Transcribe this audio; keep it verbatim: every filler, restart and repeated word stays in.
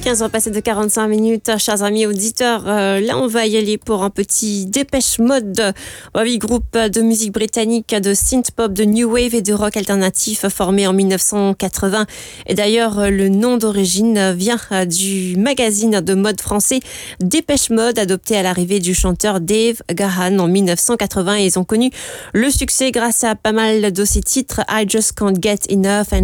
quinze heures passées de quarante-cinq minutes, chers amis auditeurs. Euh, là, on va y aller pour un petit Dépêche Mode. Oui, groupe de musique britannique de synth-pop, de new wave et de rock alternatif formé en mille neuf cent quatre-vingts. Et d'ailleurs, le nom d'origine vient du magazine de mode français Dépêche Mode, adopté à l'arrivée du chanteur Dave Gahan en mille neuf cent quatre-vingts. Et ils ont connu le succès grâce à pas mal de ses titres I Just Can't Get Enough and